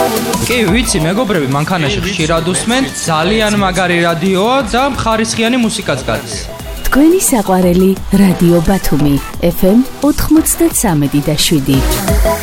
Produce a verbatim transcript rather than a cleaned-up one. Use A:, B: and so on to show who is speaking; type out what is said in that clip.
A: კი, ვიცი, მეგობრები, მანქანაში ხშირად უსმენთ, ძალიან მაგარი რადიოა და ხარისხიანი მუსიკაც გადის.
B: თქვენი საყვარელი რადიო ბათუმი, ეფ ემ ოთხმოცდათსამი და შვიდი.